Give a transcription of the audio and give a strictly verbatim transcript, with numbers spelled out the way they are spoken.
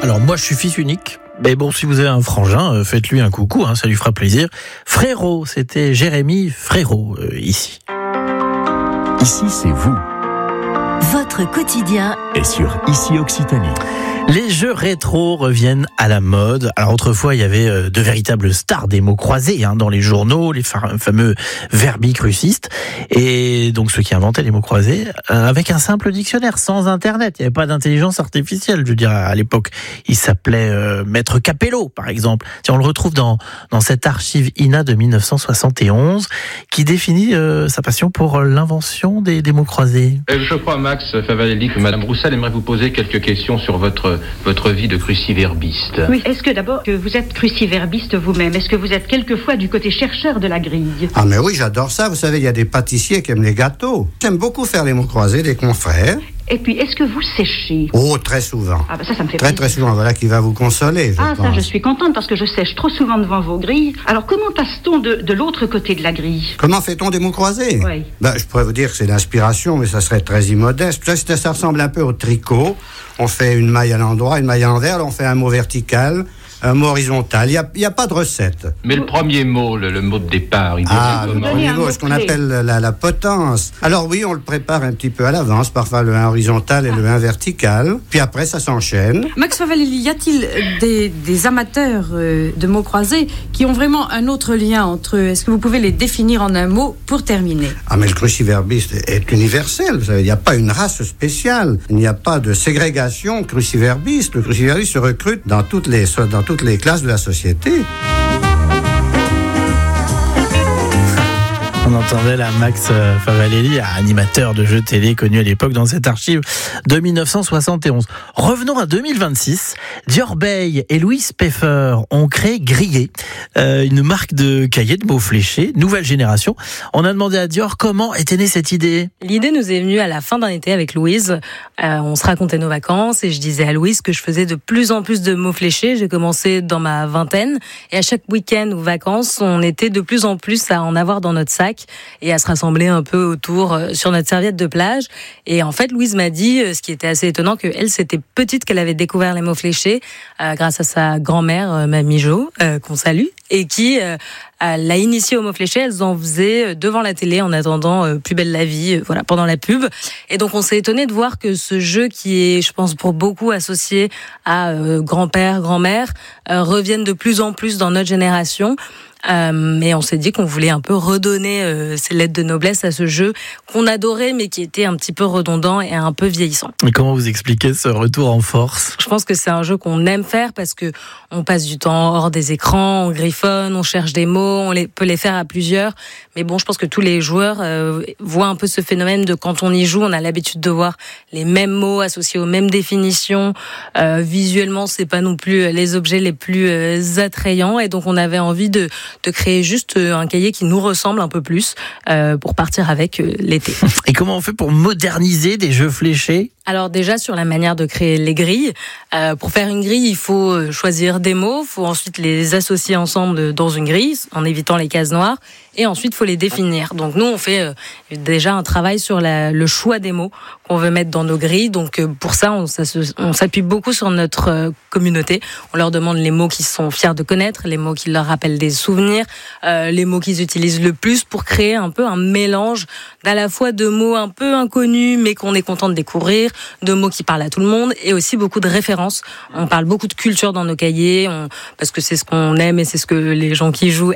Alors moi je suis fils unique, mais bon si vous avez un frangin, faites-lui un coucou, hein, ça lui fera plaisir. Frérot, c'était Jérémy Frérot euh, ici. Ici c'est vous. Votre quotidien est sur Ici Occitanie. Les jeux rétro reviennent à la mode. Alors autrefois, il y avait euh, de véritables stars des mots croisés hein, dans les journaux, les fa- fameux verbicrucistes. Et donc ceux qui inventaient les mots croisés, euh, avec un simple dictionnaire, sans Internet. Il n'y avait pas d'intelligence artificielle, je veux dire, à l'époque. Il s'appelait euh, Maître Capello, par exemple. Tiens, on le retrouve dans, dans cette archive I N A de dix-neuf cent soixante et onze, qui définit euh, sa passion pour l'invention des, des mots croisés. Je crois, Max Favalelli, que Madame Roussel aimerait vous poser quelques questions sur votre votre vie de cruciverbiste. Oui, est-ce que d'abord que vous êtes cruciverbiste vous-même? Est-ce que vous êtes quelquefois du côté chercheur de la grille? Ah mais oui, j'adore ça. Vous savez, il y a des pâtissiers qui aiment les gâteaux. J'aime beaucoup faire les mots croisés des confrères. Et puis, est-ce que vous séchez? Oh, très souvent. Ah bah ça, ça me fait Très plaisir. très souvent, voilà qui va vous consoler, je Ah pense. ça, je suis contente parce que je sèche trop souvent devant vos grilles. Alors, comment passe-t-on de, de l'autre côté de la grille? Comment fait-on des mots croisés? Oui. Ben, je pourrais vous dire que c'est l'inspiration, mais ça serait très immodeste. Ça, ça, ça ressemble un peu au tricot. On fait une maille à l'endroit, une maille à l'envers, là, on fait un mot vertical, un mot horizontal. Il n'y a, il y a pas de recette. Mais le premier mot, le, le mot de départ, il Ah, devient le comment? premier un mot, mot ce qu'on clé. appelle la, la potence. Alors oui, on le prépare un petit peu à l'avance, parfois le un horizontal et le un vertical. Puis après, ça s'enchaîne. Max Favalelli, y a-t-il des, des amateurs euh, de mots croisés qui ont vraiment un autre lien entre eux? Est-ce que vous pouvez les définir en un mot pour terminer? Ah, mais le cruciverbiste est, est universel. Vous savez, il n'y a pas une race spéciale. Il n'y a pas de ségrégation cruciverbiste. Le cruciverbiste se recrute dans toutes les, dans toutes les classes de la société. On entendait là Max Favalelli, animateur de jeux télé connu à l'époque dans cette archive de dix-neuf cent soixante et onze. Revenons à deux mille vingt-six. Dior Bay et Louise Peffer ont créé Grillé, euh, une marque de cahiers de mots fléchés, nouvelle génération. On a demandé à Dior comment était née cette idée. L'idée nous est venue à la fin d'un été avec Louise. Euh, on se racontait nos vacances et je disais à Louise que je faisais de plus en plus de mots fléchés. J'ai commencé dans ma vingtaine et à chaque week-end ou vacances, on était de plus en plus à en avoir dans notre sac et à se rassembler un peu autour euh, sur notre serviette de plage. Et en fait, Louise m'a dit, euh, ce qui était assez étonnant, qu'elle, c'était petite qu'elle avait découvert les mots fléchés euh, grâce à sa grand-mère, euh, Mamie Jo, euh, qu'on salue, et qui euh, l'a initiée aux mots fléchés. Elles en faisaient devant la télé en attendant euh, Plus belle la vie, euh, voilà, pendant la pub. Et donc, on s'est étonné de voir que ce jeu qui est, je pense, pour beaucoup associé à euh, grand-père, grand-mère, euh, revienne de plus en plus dans notre génération. Euh, mais on s'est dit qu'on voulait un peu redonner euh, ces lettres de noblesse à ce jeu qu'on adorait mais qui était un petit peu redondant et un peu vieillissant. Et comment vous expliquez ce retour en force? Je pense que c'est un jeu qu'on aime faire parce que on passe du temps hors des écrans, on griffonne, on cherche des mots, on les, peut les faire à plusieurs. Mais bon, je pense que tous les joueurs euh, voient un peu ce phénomène de quand on y joue, on a l'habitude de voir les mêmes mots associés aux mêmes définitions. Euh, visuellement, c'est pas non plus les objets les plus euh, attrayants et donc on avait envie de de créer juste un cahier qui nous ressemble un peu plus euh, pour partir avec euh, l'été. Et comment on fait pour moderniser des jeux fléchés? Alors déjà sur la manière de créer les grilles, euh, pour faire une grille, il faut choisir des mots, il faut ensuite les associer ensemble dans une grille en évitant les cases noires et ensuite il faut les définir. Donc nous on fait euh, déjà un travail sur la, le choix des mots qu'on veut mettre dans nos grilles. Donc euh, pour ça on, ça se, on s'appuie beaucoup sur notre euh, communauté. On leur demande les mots qu'ils sont fiers de connaître, les mots qui leur rappellent des souvenirs, euh, les mots qu'ils utilisent le plus pour créer un peu un mélange d'à la fois de mots un peu inconnus mais qu'on est content de découvrir, de mots qui parlent à tout le monde et aussi beaucoup de références. On parle beaucoup de culture dans nos cahiers on, parce que c'est ce qu'on aime et c'est ce que les gens qui jouent